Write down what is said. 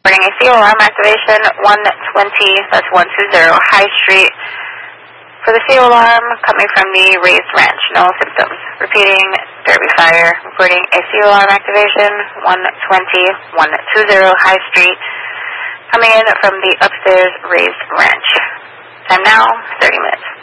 Reporting a CO alarm activation 120, that's 120 High Street. For the CO alarm coming from the Raised Ranch, no symptoms. Repeating, Derby Fire. Reporting a CO alarm activation 120, 120 High Street. Coming in from the upstairs Raised Ranch. Time now, 30 minutes.